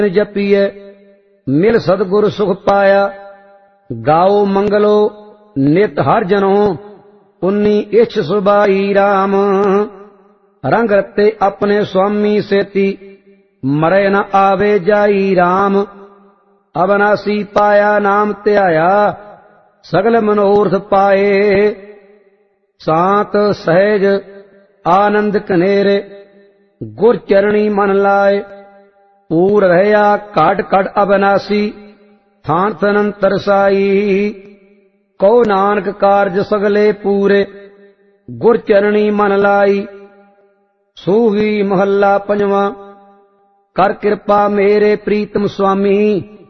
जपिए मिल सतगुर सुख पाया। गाओ मंगलो नित हर जनों उन्नी इछ सुबाई राम। रंग रते अपने स्वामी सेती मरे न आवे जाई राम। अविनाशी पाया नाम त्याया सगल मनोरथ पाए। शांत सहज आनंद कनेरे गुर चरणी मन लाए। पूर रहया काट काट अविनाशी थान तनंतर साई। कहो नानक कारज सगले पूरे गुर चरणी मन लाई। सूही महला पंजवा कर कृपा मेरे प्रीतम स्वामी।